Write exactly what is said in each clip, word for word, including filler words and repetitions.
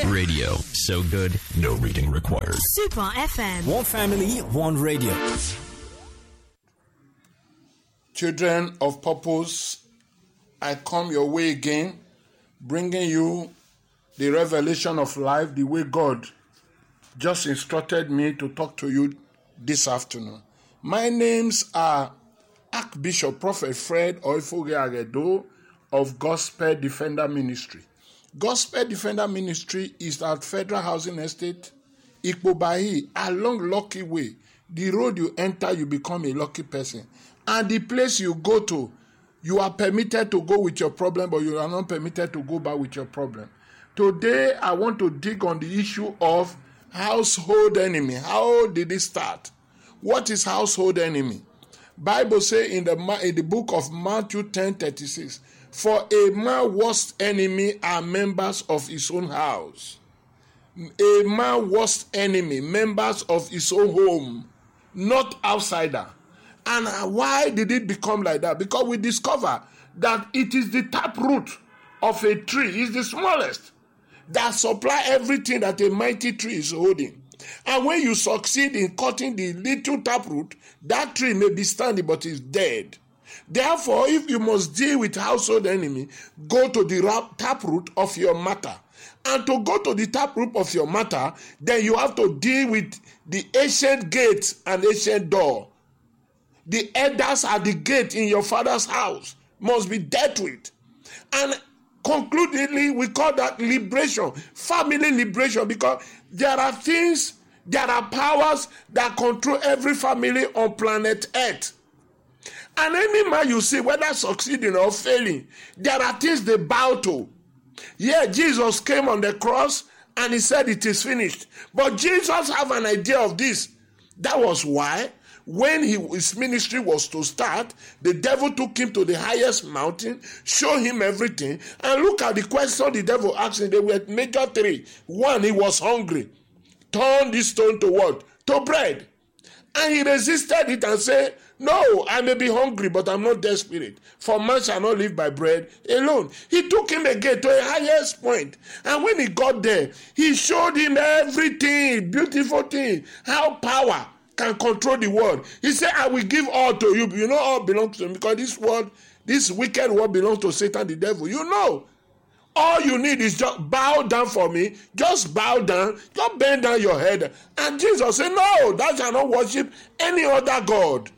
Radio, so good, no reading required. Super F M. One family, one radio. Children of purpose, I come your way again, bringing you the revelation of life, the way God just instructed me to talk to you this afternoon. My names are Archbishop Prophet Fred Oifoge Agedo of Gospel Defender Ministry. Gospel Defender Ministry is at Federal Housing Estate, Ikpobahi, along Lucky Way. The road you enter, you become a lucky person. And the place you go to, you are permitted to go with your problem, but you are not permitted to go back with your problem. Today, I want to dig on the issue of household enemy. How did it start? What is household enemy? Bible says in the, in the book of Matthew ten thirty-six, for a man's worst enemy are members of his own house. A man's worst enemy, members of his own home, not outsider. And why did it become like that? Because we discover that it is the taproot of a tree, is the smallest, that supply everything that a mighty tree is holding. And when you succeed in cutting the little taproot, that tree may be standing but is dead. Therefore, if you must deal with household enemy, go to the taproot of your matter. And to go to the taproot of your matter, then you have to deal with the ancient gate and ancient door. The elders at the gate in your father's house must be dealt with. And concludingly, we call that liberation, family liberation, because there are things, there are powers that control every family on planet Earth. And any man you see, whether succeeding or failing, there are things they bow to. Yeah, Jesus came on the cross and he said it is finished. But Jesus have an idea of this. That was why when he, his ministry was to start, the devil took him to the highest mountain, showed him everything, and look at the question the devil asked him. They were major three. One, he was hungry. Turn this stone to what? To bread. And he resisted it and said, no, I may be hungry, but I'm not desperate. For man shall not live by bread alone. He took him again to a highest point. And when he got there, he showed him everything, beautiful thing, how power can control the world. He said, I will give all to you. You know all belongs to me, because this world, this wicked world belongs to Satan the devil. You know. All you need is just bow down for me. Just bow down. Just bend down your head. And Jesus said, no, thou shalt not worship any other God.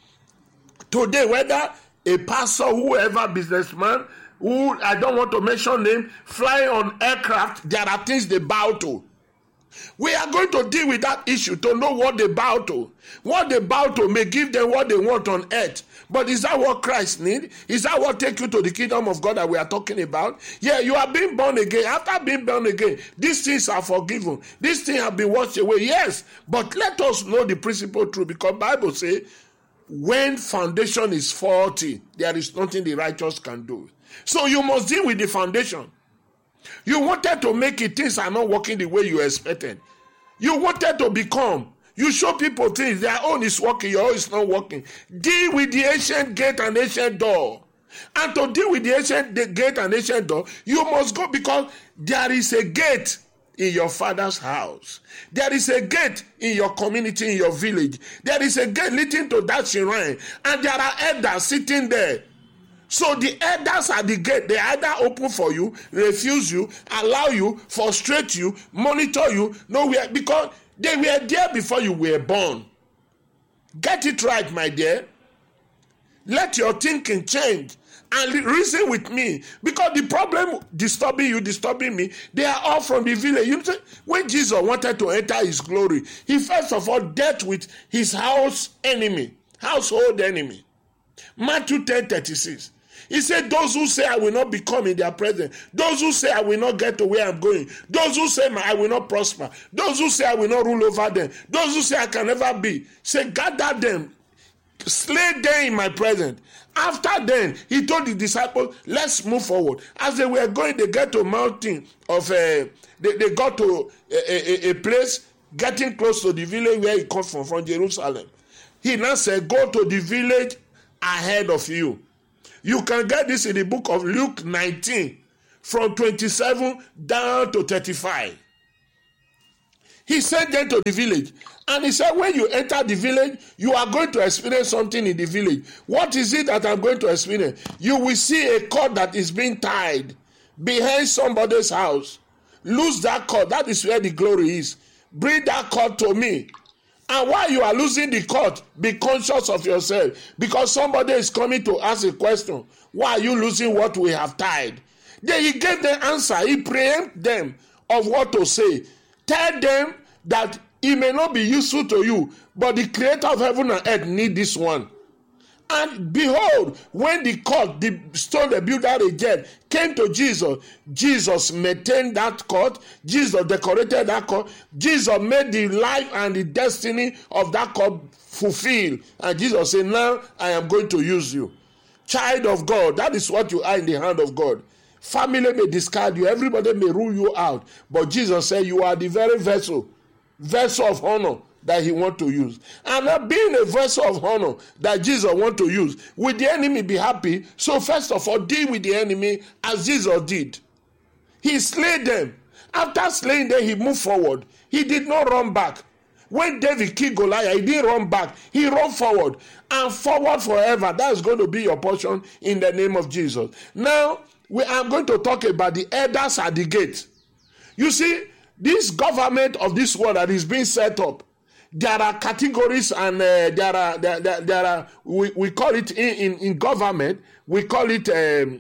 Today, whether a pastor, whoever, businessman, who I don't want to mention name, flying on aircraft, there are things they bow to. We are going to deal with that issue to know what they bow to. What they bow to may give them what they want on earth. But is that what Christ needs? Is that what takes you to the kingdom of God that we are talking about? Yeah, you are being born again. After being born again, these things are forgiven. These things have been washed away. Yes, but let us know the principle truth, because the Bible says, when foundation is faulty, there is nothing the righteous can do. So you must deal with the foundation. You wanted to make it, things are not working the way you expected. You wanted to become. You show people things, their own is working, your own is not working. Deal with the ancient gate and ancient door. And to deal with the ancient gate and ancient door, you must go, because there is a gate in your father's house. There is a gate in your community, in your village. There is a gate leading to that shrine. And there are elders sitting there. So the elders at the gate, they either open for you, refuse you, allow you, frustrate you, monitor you, nowhere, because they were there before you were born. Get it right, my dear. Let your thinking change and reason with me, because the problem disturbing you, disturbing me, they are all from the village. You know, when Jesus wanted to enter his glory, he first of all dealt with his house enemy, household enemy. Matthew ten thirty-six. He said, those who say I will not become in their presence, those who say I will not get to where I'm going, those who say I will not prosper, those who say I will not rule over them, those who say I can never be, say gather them, slay them in my presence. After then, he told the disciples, let's move forward. As they were going, they get to a mountain of, uh, they, they got to a, a, a place getting close to the village where he comes from, from Jerusalem. He now said, go to the village ahead of you. You can get this in the book of Luke nineteen, from twenty-seven down to thirty-five. He sent them to the village. And he said, when you enter the village, you are going to experience something in the village. What is it that I'm going to experience? You will see a cord that is being tied behind somebody's house. Lose that cord. That is where the glory is. Bring that cord to me. And while you are losing the cord, be conscious of yourself. Because somebody is coming to ask a question. Why are you losing what we have tied? Then he gave the answer. He preempted them of what to say. Tell them that it may not be useful to you, but the creator of heaven and earth need this one. And behold, when the court, the stone the builder rejected, came to Jesus, Jesus maintained that court, Jesus decorated that court, Jesus made the life and the destiny of that court fulfill. And Jesus said, now I am going to use you. Child of God, that is what you are in the hand of God. Family may discard you, everybody may rule you out, but Jesus said you are the very vessel, vessel of honor that he want to use. And now being a vessel of honor that Jesus want to use, will the enemy be happy? So first of all, deal with the enemy as Jesus did. He slayed them. After slaying them, he moved forward. He did not run back. When David killed Goliath, he didn't run back. He ran forward. And forward forever. That is going to be your portion in the name of Jesus. Now, we are going to talk about the elders at the gate. You see, this government of this world that is being set up, there are categories and uh, there are there, there, there are we, we call it in, in, in government, we call it um,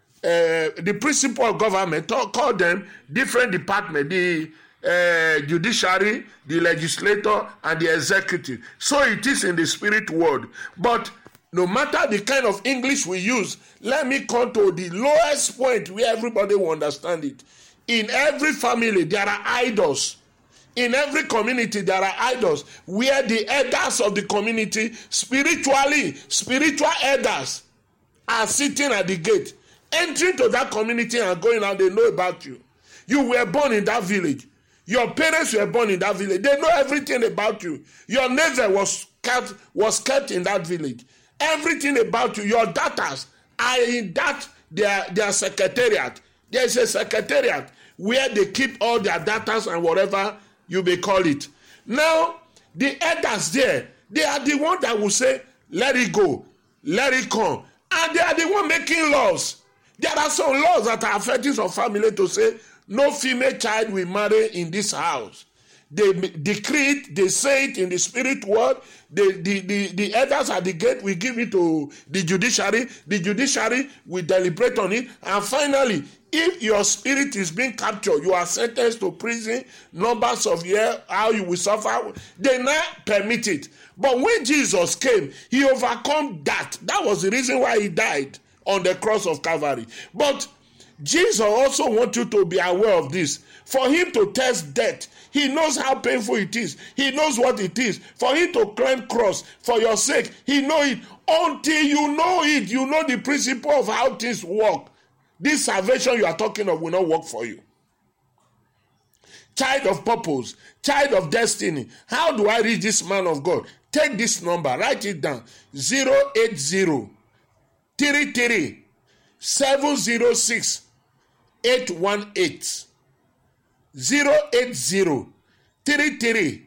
uh, the principle of government, call them different departments, the uh, judiciary, the legislator, and the executive. So it is in the spirit world. But no matter the kind of English we use, let me come to the lowest point where everybody will understand it. In every family, there are idols. In every community, there are idols where the elders of the community, spiritually, spiritual elders, are sitting at the gate, entering to that community and going out. They know about you. You were born in that village. Your parents were born in that village. They know everything about you. Your neighbor was kept, was kept in that village. Everything about you, your daughters are in that, their, their secretariat. There is a secretariat where they keep all their daughters and whatever you may call it. Now, the elders there, they are the one that will say, let it go, let it come. And they are the one making laws. There are some laws that are affecting some family to say, no female child will marry in this house. They decree it, they say it in the spirit world. The, the, the, the elders at the gate will give it to the judiciary. The judiciary will deliberate on it. And finally, if your spirit is being captured, you are sentenced to prison, numbers of years, how you will suffer. They now permit it. But when Jesus came, he overcome that. That was the reason why he died on the cross of Calvary. But Jesus also wants you to be aware of this. For him to test death, he knows how painful it is. He knows what it is. For him to climb cross for your sake, he knows it. Until you know it, you know the principle of how things work. This salvation you are talking of will not work for you. Child of purpose, child of destiny. How do I reach this man of God? Take this number, write it down. zero eight zero, three three, seven zero six, eight one eight. zero eight zero, three three,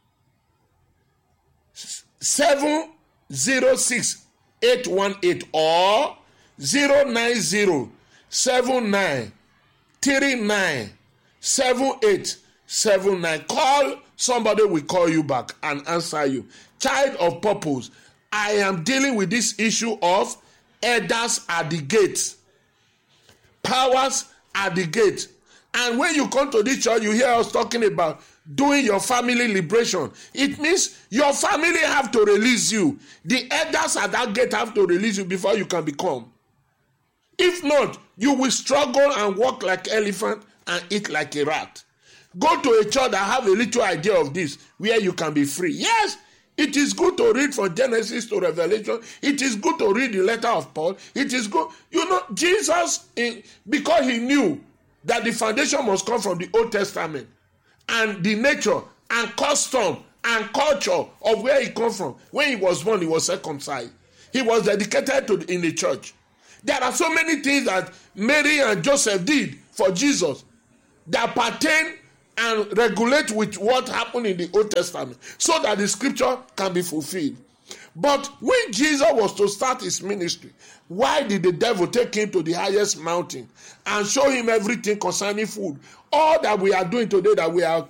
seven zero six, eight one eight or zero nine zero, seven nine three nine seven eight seven nine. Call somebody, will call you back and answer you. Child of purpose, I am dealing with this issue of elders at the gate, powers at the gate. And when you come to this church, you hear us talking about doing your family liberation. It means your family have to release you. The elders at that gate have to release you before you can become. If not, you will struggle and walk like elephant and eat like a rat. Go to a church that have a little idea of this, where you can be free. Yes, it is good to read from Genesis to Revelation. It is good to read the letter of Paul. It is good. You know, Jesus, because he knew that the foundation must come from the Old Testament and the nature and custom and culture of where he come from. When he was born, he was circumcised. He was dedicated to the, in the church. There are so many things that Mary and Joseph did for Jesus that pertain and regulate with what happened in the Old Testament so that the scripture can be fulfilled. But when Jesus was to start his ministry, why did the devil take him to the highest mountain and show him everything concerning food? All that we are doing today, that we are